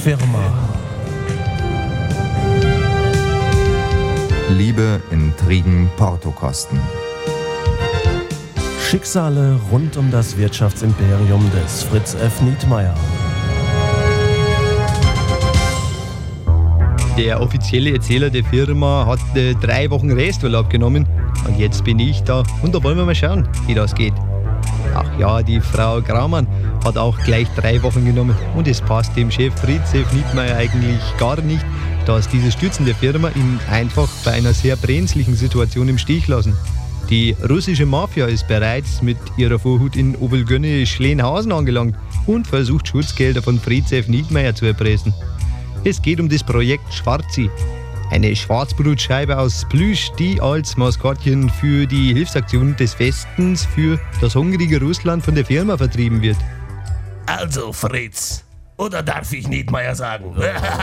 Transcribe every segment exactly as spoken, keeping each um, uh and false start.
Firma. Liebe, Intrigen, Portokosten. Schicksale rund um das Wirtschaftsimperium des Fritz F. Nietmeyer. Der offizielle Erzähler der Firma hat äh, drei Wochen Resturlaub genommen und jetzt bin ich da und da wollen wir mal schauen, wie das geht. Ach ja, die Frau Graumann hat auch gleich drei Wochen genommen und es passt dem Chef Fritz F. Nietmeyer eigentlich gar nicht, dass diese Stützen der Firma ihn einfach bei einer sehr brenzlichen Situation im Stich lassen. Die russische Mafia ist bereits mit ihrer Vorhut in Obelgönne-Schlenhausen angelangt und versucht Schutzgelder von Fritz F. Nietmeyer zu erpressen. Es geht um das Projekt Schwarzi, eine Schwarzbrotscheibe aus Plüsch, die als Maskottchen für die Hilfsaktion des Westens für das hungrige Russland von der Firma vertrieben wird. Also Fritz, oder darf ich Nietmeyer sagen?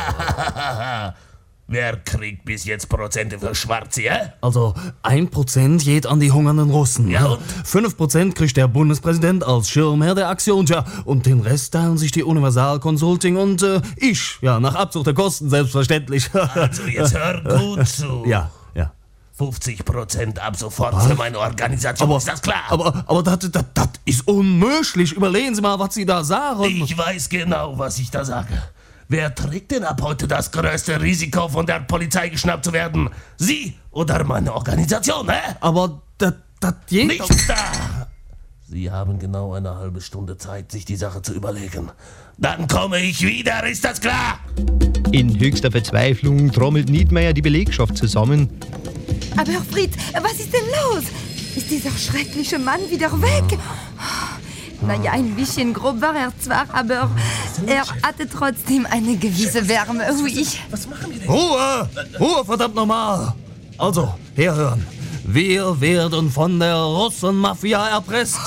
Wer kriegt bis jetzt Prozente für Schwarzi, hä? Also ein Prozent geht an die hungernden Russen. Ja, und? fünf Prozent kriegt der Bundespräsident als Schirmherr der Aktion. Ja, und den Rest teilen sich die Universal Consulting und äh, ich. Ja, nach Abzug der Kosten selbstverständlich. Also jetzt hör gut zu. Ja, ja. fünfzig Prozent ab sofort für meine Organisation, Aber, ist das klar? aber, aber das, das, das ist unmöglich. Überlegen Sie mal, was Sie da sagen. Ich weiß genau, was ich da sage. Wer trägt denn ab heute das größte Risiko, von der Polizei geschnappt zu werden? Sie oder meine Organisation, hä? Aber das, das geht doch- Nichts da! Sie haben genau eine halbe Stunde Zeit, sich die Sache zu überlegen. Dann komme ich wieder, ist das klar? In höchster Verzweiflung trommelt Nietmeyer die Belegschaft zusammen. Aber Herr Fritz, was ist denn los? Ist dieser schreckliche Mann wieder weg? Naja, ein bisschen grob war er zwar, aber er hatte trotzdem eine gewisse Wärme, wie ich. Ruhe! Ruhe, verdammt nochmal! Also, herhören. Wir werden von der Russenmafia erpresst.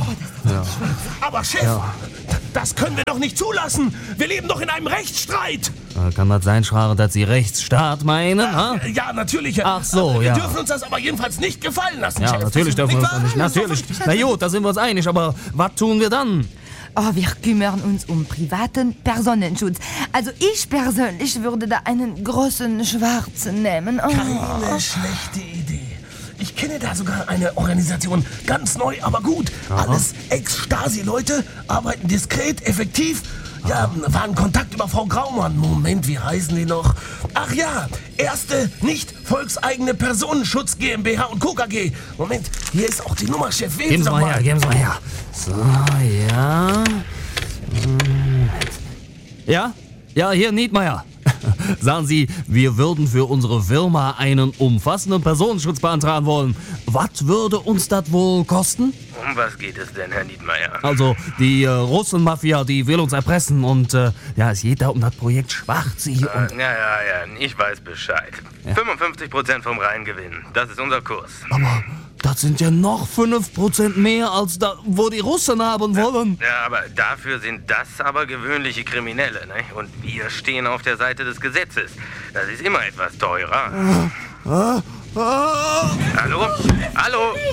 Aber Chef, das können wir doch nicht zulassen. Wir leben doch in einem Rechtsstreit. Äh, Kann das sein, Schrader, dass Sie Rechtsstaat meinen? ha? Äh, Ja, natürlich. Ach so, wir ja. dürfen uns das aber jedenfalls nicht gefallen lassen, Ja, Chef. natürlich dürfen wir uns das nicht. wahr? Natürlich. Na gut, da sind wir uns einig, aber was tun wir dann? Oh, wir kümmern uns um privaten Personenschutz. Also ich persönlich würde da einen großen Schwarzen nehmen. Oh. Keine schlechte Idee. Ich kenne da sogar eine Organisation, ganz neu, aber gut. Alles Ex-Stasi-Leute, arbeiten diskret, effektiv. Ja, waren in Kontakt über Frau Graumann. Moment, wie heißen die noch? Ach ja, erste nicht volkseigene Personenschutz GmbH und Co. K G. Moment, hier ist auch die Nummer, Chef. Wählen Geben Sie Sie doch mal her, geben Sie mal her. So, ja. Hm. Ja? Ja, hier, Nietmeyer. Sagen Sie, wir würden für unsere Firma einen umfassenden Personenschutz beantragen wollen. Was würde uns das wohl kosten? Um was geht es denn, Herr Nietmeyer? Also, die äh, Russenmafia, die will uns erpressen und äh, ja, es geht da um das Projekt Schwarzi und... Äh, ja, ja, ja, ich weiß Bescheid. fünfundfünfzig Prozent vom Reingewinn, das ist unser Kurs. Aber das sind ja noch fünf Prozent mehr, als da, wo die Russen haben wollen. Ja, aber dafür sind das aber gewöhnliche Kriminelle, ne? Und wir stehen auf der Seite des Gesetzes. Das ist immer etwas teurer. Ah, ah. Hallo? Hallo?